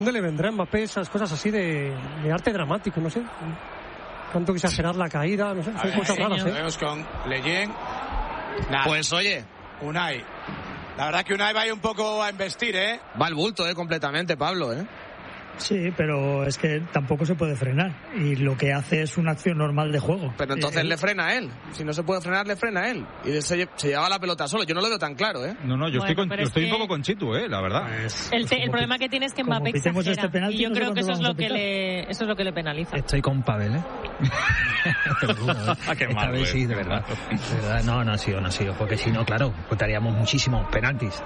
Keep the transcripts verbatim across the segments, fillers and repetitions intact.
¿Dónde le vendrá a Mbappé esas cosas así de, de arte dramático? No sé. Tanto exagerar la caída, no sé. Son cosas raras, ¿eh? Vemos con Leyen. Nada. Pues oye, Unai. La verdad que Unai va a ir un poco a embestir, ¿eh? Va al bulto, ¿eh? Completamente, Pablo, ¿eh? Sí, pero es que tampoco se puede frenar. Y lo que hace es una acción normal de juego. Pero entonces eh, le frena a él. Si no se puede frenar, le frena a él. Y se, se lleva la pelota solo. Yo no lo veo tan claro, ¿eh? No, no, yo Bueno, estoy, con, yo estoy que... un poco con Chitu, ¿eh? La verdad. Pues, el, pues te, el problema que tiene es que Mbappé exagera. Este penalti, y yo no creo que eso es, lo que le, eso es lo que le penaliza. Estoy con Pavel, ¿eh? Pero, bueno, Qué esta malo vez es, sí, de verdad. De verdad. No, no ha sido, no ha sido. Porque si no, claro, votaríamos muchísimos penaltis.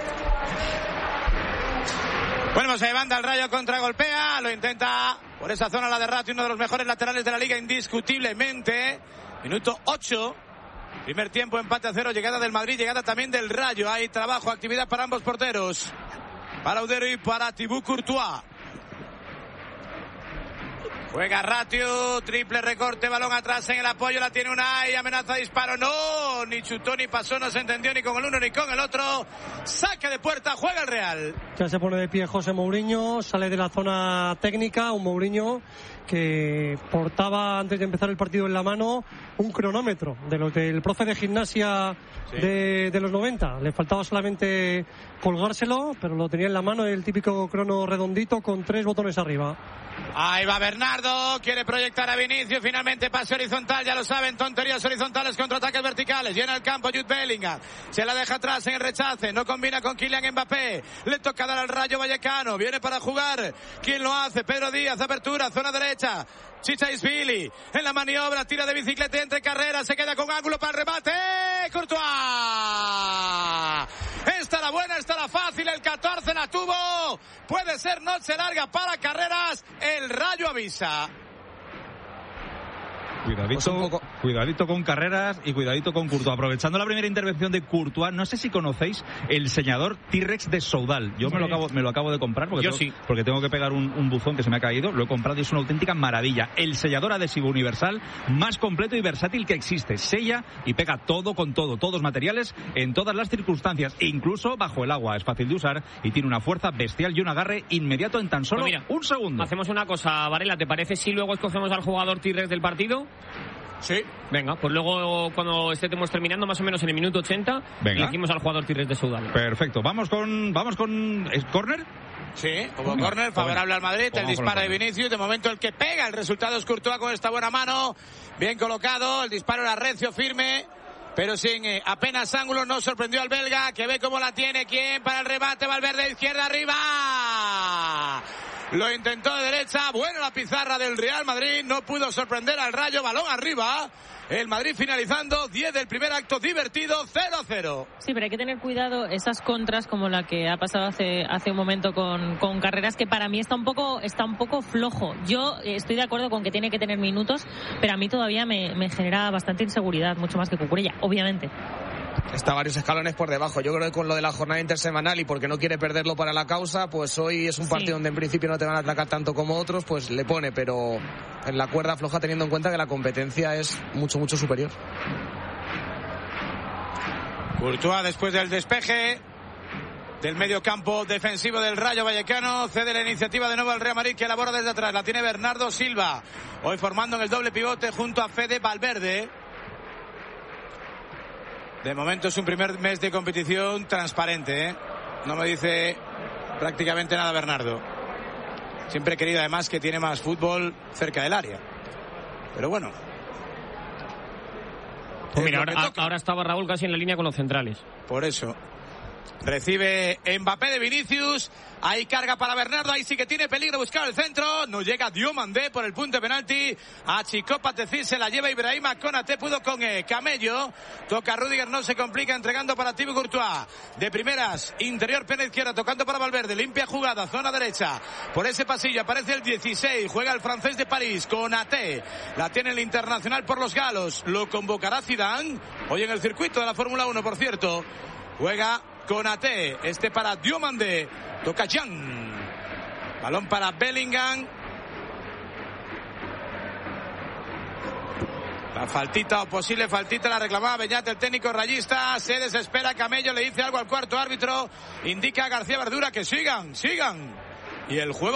Bueno, pues se levanta el Rayo, contragolpea, lo intenta por esa zona la de Ratti, uno de los mejores laterales de la liga indiscutiblemente. Minuto ocho, primer tiempo, empate a cero, llegada del Madrid, llegada también del Rayo. Hay trabajo, actividad para ambos porteros, para Udero y para Thibaut Courtois. Juega Ratio, triple recorte, balón atrás en el apoyo, la tiene Unai, amenaza disparo, no, ni chutó ni pasó, no se entendió ni con el uno ni con el otro. Saque de puerta, juega el Real. Ya se pone de pie José Mourinho, sale de la zona técnica, un Mourinho que portaba antes de empezar el partido en la mano un cronómetro de los del profe de gimnasia sí. de, de los noventa. Le faltaba solamente colgárselo, pero lo tenía en la mano, el típico crono redondito con tres botones arriba. Ahí va Bernardo, quiere proyectar a Vinicius, finalmente pase horizontal, ya lo saben, tonterías horizontales contra ataques verticales, llena el campo Jude Bellingham, se la deja atrás en el rechace, no combina con Kylian Mbappé, le toca dar al Rayo Vallecano, viene para jugar, ¿quién lo hace? Pedro Díaz, apertura, zona derecha, Chichaisvili, en la maniobra, tira de bicicleta entre carreras, se queda con ángulo para el remate, Courtois, esta la buena, esta la fácil, el catorce la tuvo, puede ser noche larga para Carreras, el Rayo avisa. Cuidadito, pues poco... cuidadito con Carreras y cuidadito con Courtois. Aprovechando la primera intervención de Courtois, no sé si conocéis el sellador T-Rex de Soudal. Yo sí. me, lo acabo, me lo acabo de comprar porque, Yo tengo, sí. porque tengo que pegar un, un buzón que se me ha caído. Lo he comprado y es una auténtica maravilla. El sellador adhesivo universal más completo y versátil que existe. Sella y pega todo con todo, todos materiales en todas las circunstancias, incluso bajo el agua. Es fácil de usar y tiene una fuerza bestial y un agarre inmediato en tan solo pues mira, un segundo. Hacemos una cosa, Varela, ¿te parece si luego escogemos al jugador T-Rex del partido? Sí. Venga, pues luego cuando estemos terminando, más o menos en el minuto ochenta, elegimos al jugador T-Rex de Soudal. Perfecto, vamos con vamos con ¿es córner? Sí, hubo córner, favorable al Madrid, el disparo de Vinicius, de momento el que pega, el resultado es Courtois con esta buena mano, bien colocado, el disparo era recio, firme, pero sin eh, apenas ángulo, no sorprendió al belga, que ve cómo la tiene, ¿quién para el remate? Valverde, izquierda, arriba. Lo intentó de derecha, bueno la pizarra del Real Madrid, no pudo sorprender al Rayo, balón arriba, el Madrid finalizando, diez del primer acto, divertido, cero a cero. Sí, pero hay que tener cuidado esas contras como la que ha pasado hace hace un momento con, con Carreras, que para mí está un poco está un poco flojo. Yo estoy de acuerdo con que tiene que tener minutos, pero a mí todavía me, me genera bastante inseguridad, mucho más que Cucurella, obviamente. Está varios escalones por debajo. Yo creo que con lo de la jornada intersemanal y porque no quiere perderlo para la causa, pues hoy es un partido sí. donde en principio no te van a atacar tanto como otros, pues le pone, pero en la cuerda floja teniendo en cuenta que la competencia es mucho, mucho superior. Courtois después del despeje del medio campo defensivo del Rayo Vallecano, cede la iniciativa de nuevo al Real Madrid que elabora desde atrás, la tiene Bernardo Silva, hoy formando en el doble pivote junto a Fede Valverde. De momento es un primer mes de competición transparente, ¿eh? No me dice prácticamente nada Bernardo. Siempre he querido además que tiene más fútbol cerca del área. Pero bueno. Pues mira, ahora, ahora estaba Raúl casi en la línea con los centrales. Por eso. Recibe Mbappé de Vinicius, ahí carga para Bernardo, ahí sí que tiene peligro buscar el centro, no llega Diomandé por el punto de penalti, a Chico Patecí se la lleva Ibrahima Konate, pudo con eh, Camello, toca Rüdiger, no se complica, entregando para Thibaut Courtois, de primeras, interior pierna izquierda, tocando para Valverde, limpia jugada, zona derecha, por ese pasillo aparece el dieciséis, juega el francés de París, Konate, la tiene el internacional por los galos, lo convocará Zidane, hoy en el circuito de la Fórmula uno, por cierto, juega Konate, este para Diomandé, toca Jan, balón para Bellingham, la faltita o posible faltita la reclamaba Beñat, el técnico rayista, se desespera, Camello le dice algo al cuarto árbitro, indica a García Verdura que sigan, sigan, Y el juego